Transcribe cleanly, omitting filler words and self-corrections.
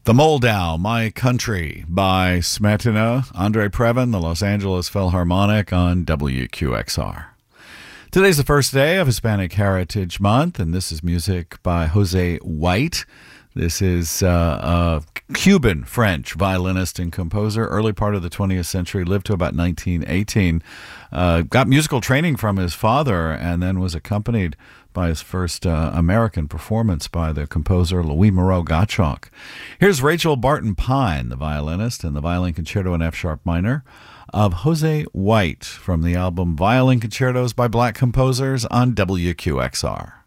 The Moldau, My Country by Smetana, Andre Previn, the Los Angeles Philharmonic on WQXR. Today's the first day of Hispanic Heritage Month, and this is music by Jose White. This is a Cuban-French violinist and composer, early part of the 20th century, lived to about 1918. Got musical training from his father and then was accompanied by his first American performance by the composer Louis Moreau Gottschalk. Here's Rachel Barton Pine, the violinist, and the Violin Concerto in F-sharp minor of Jose White from the album Violin Concertos by Black Composers on WQXR.